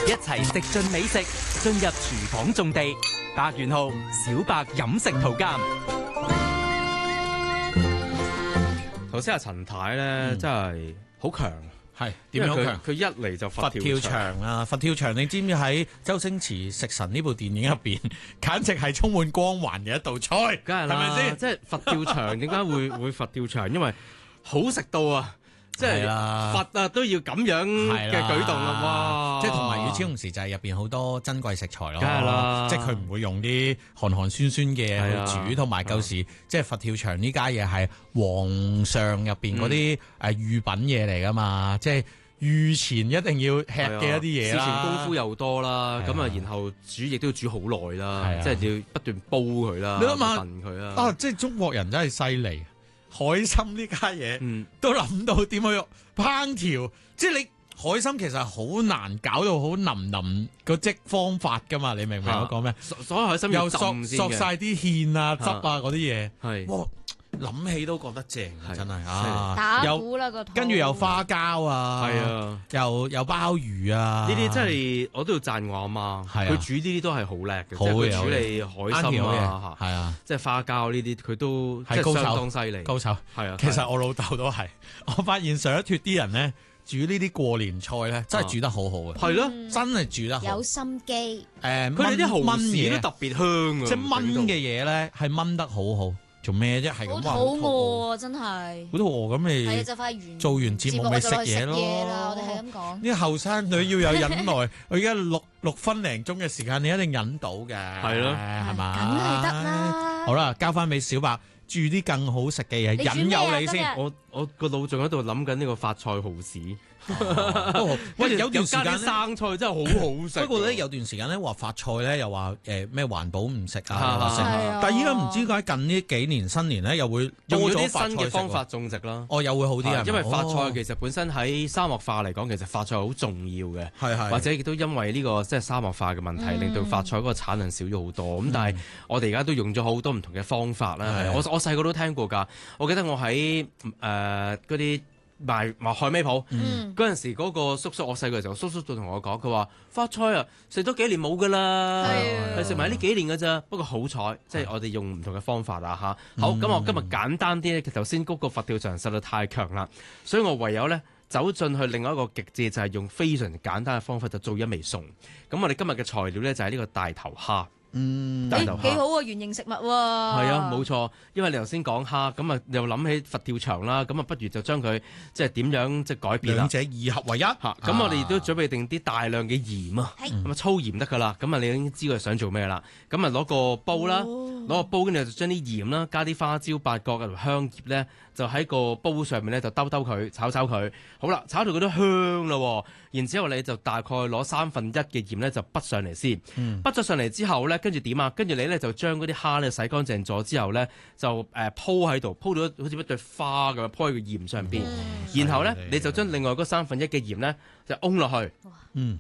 一齊食盡美食，進入廚房種地。百元號小白飲食圖鑑。 頭先阿陳太咧，真係好強。 係點樣好強？ 佢一嚟就佛跳牆啊！佛跳牆，你知唔知喺周星馳《食神》呢部電影入邊，簡直係充滿光環嘅一道菜， 梗係啦， 係咪先？ 即係佛跳牆點解會佛跳牆？因為好食到啊！即係佛啊都要咁樣嘅舉動啊！哇！ 即係同埋與此同時就係入邊好多珍貴食材咯。 梗係啦， 即係佢唔會用啲寒寒酸酸嘅嘢去煮，同埋舊時即係佛跳牆呢家嘢係皇上入邊嗰啲御品嘢嚟噶嘛，即係御前一定要吃嘅一啲嘢啦。 事前功夫又多啦，咁啊然後煮亦都要煮好耐啦，即係要不斷煲佢啦， 你諗下燉佢啦。 啊，即係中國人真係犀利。海參呢家嘢，都諗到點去烹調，即係你海參其實好難搞到好腍腍個即方法噶嘛，你明唔明我講咩？ 所有海參又索晒啲芡啊、汁啊嗰啲嘢， 係哇諗起都覺得正，真係啊！打鼓啦個， 跟住有花膠啊， 係啊， 又鮑魚啊， 呢啲真係我都要讚我阿媽，佢煮呢啲都係好叻嘅，即係佢處理海參啊， 係啊， 即係花膠呢啲佢都係高手， 相當犀利， 高手係啊。 其實我老豆都係，我發現上一脱啲人咧煮呢啲過年菜咧，真係煮得好好嘅， 係咯， 真係煮得好， 有心機。 佢哋啲蠔豉都特別香啊， 即係燜嘅嘢咧係燜得好好。做咩啫？係咁話好肚餓啊！真係好肚餓咁你係啊！就快完做完節目咪食嘢咯。 我哋係咁講。 啲後生女要有忍耐。我而家6分零鐘嘅時間，你一定忍到嘅。 係咯， 係嘛？ 梗係得啦。 好啦，交翻俾小白，煮啲更好食嘅嘢，引誘你先。 我個腦仲喺度諗緊呢個發菜蠔豉。 喂，有段時間生菜真係好好食。 不過咧，有段時間咧話發菜咧，又話咩環保唔食啊，但係依家唔知點解近呢幾年新年咧又會用咗啲新嘅方法種植啦。 哦，又會好啲啊！ 因為發菜其實本身喺沙漠化嚟講，其實發菜好重要嘅，或者亦都因為呢個即係沙漠化嘅問題，令到發菜嗰個產量少咗好多。咁但係我哋而家都用咗好多唔同嘅方法啦。我細個都聽過㗎，我記得我喺嗰啲賣海味鋪嗰陣時，嗰個叔叔，我細個嘅時候，叔叔就同我講，佢話發菜啊，食咗幾年冇㗎啦，係食埋呢幾年㗎咋。不過好彩，即係我哋用唔同嘅方法啦嚇。好，咁我今日簡單啲咧，頭先嗰個佛跳牆實在太強啦，所以我唯有咧走進去另外一個極致，就係用非常簡單嘅方法就做一味餸。咁我哋今日嘅材料咧就係呢個大頭蝦。 幾好啊！原形食物喎，係啊，冇錯。因為你頭先講蝦，咁啊又諗起佛跳牆啦，咁啊不如就將佢即係點樣即係改變啦， 兩者二合為一。 咁我哋都準備定啲大量嘅鹽啊，咁啊粗鹽得噶啦。咁啊你已經知佢想做咩啦。咁啊攞個煲啦，攞個煲跟住就將啲鹽啦，加啲花椒、八角同香葉咧，就喺個煲上面咧就兜佢，炒佢。好啦，炒到佢都香啦。然之後你就大概攞1/3嘅鹽咧就畢上嚟先，畢咗上嚟之後咧，跟住點啊？跟住你咧就將嗰啲蝦咧洗乾淨咗之後咧，就鋪喺度，鋪到好似一朵花咁樣鋪喺個鹽上邊。然後咧你就將另外嗰1/3嘅鹽咧就㧬落去，